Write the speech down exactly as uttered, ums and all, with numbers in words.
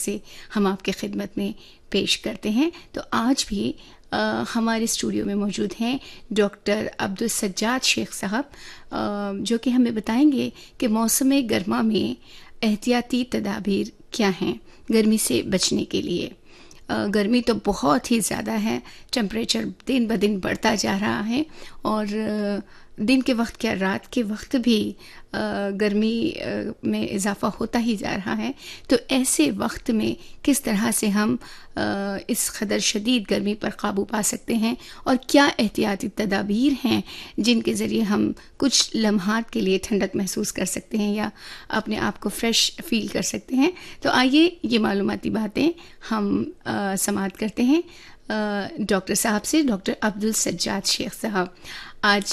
से हम आपके खिदमत में पेश करते हैं। तो आज भी आ, हमारे स्टूडियो में मौजूद हैं डॉक्टर अब्दुल सज्जाद शेख साहब, जो कि हमें बताएंगे कि मौसम गर्मा में एहतियाती तदाबीर क्या हैं गर्मी से बचने के लिए। आ, गर्मी तो बहुत ही ज़्यादा है, टेम्परेचर दिन ब दिन बढ़ता जा रहा है और दिन के वक्त क्या रात के वक्त भी आ, गर्मी आ, में इजाफ़ा होता ही जा रहा है। तो ऐसे वक्त में किस तरह से हम आ, इस कदर शदीद गर्मी पर काबू पा सकते हैं और क्या एहतियाती तदाबीर हैं जिनके ज़रिए हम कुछ लम्हात के लिए ठंडक महसूस कर सकते हैं या अपने आप को फ्रेश फील कर सकते हैं। तो आइए ये मालूमाती बातें हम आ, समाअत करते हैं डॉक्टर साहब से, डॉक्टर अब्दुल सज्जाद शेख साहब। आज